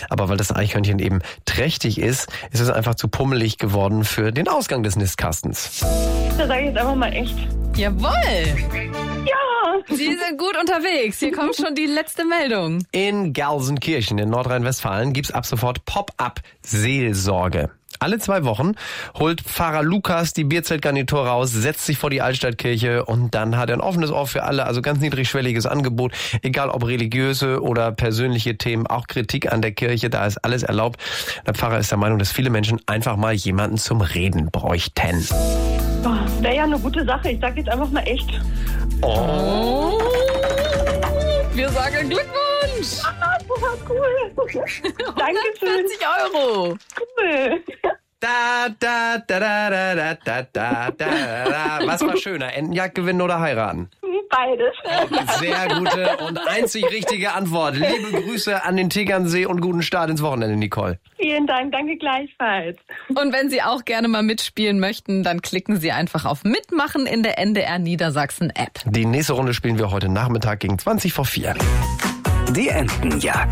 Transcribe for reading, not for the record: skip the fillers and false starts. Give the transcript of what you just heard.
Aber weil das Eichhörnchen eben trächtig ist, ist es einfach zu pummelig geworden für den Ausgang des Nistkastens. Da sage ich jetzt einfach mal echt. Jawohl! Ja! Sie sind gut unterwegs. Hier kommt schon die letzte Meldung. In Gelsenkirchen in Nordrhein-Westfalen gibt's ab sofort Pop-up-Seelsorge. Alle 2 Wochen holt Pfarrer Lukas die Bierzeltgarnitur raus, setzt sich vor die Altstadtkirche und dann hat er ein offenes Ohr für alle, also ganz niedrigschwelliges Angebot, egal ob religiöse oder persönliche Themen, auch Kritik an der Kirche, da ist alles erlaubt. Der Pfarrer ist der Meinung, dass viele Menschen einfach mal jemanden zum Reden bräuchten. Wäre ja eine gute Sache. Ich sage jetzt einfach mal echt. Oh, wir sagen Glückwunsch! Ah, cool. Dankeschön. 40 €. Cool. Da, da, da, da, da, da, da, da, da. Was war schöner, Entenjagd gewinnen oder heiraten? Beides. Sehr gute und einzig richtige Antwort. Liebe Grüße an den Tegernsee und guten Start ins Wochenende, Nicole. Vielen Dank, danke gleichfalls. Und wenn Sie auch gerne mal mitspielen möchten, dann klicken Sie einfach auf Mitmachen in der NDR Niedersachsen App. Die nächste Runde spielen wir heute Nachmittag gegen 4:20. Die Entenjagd.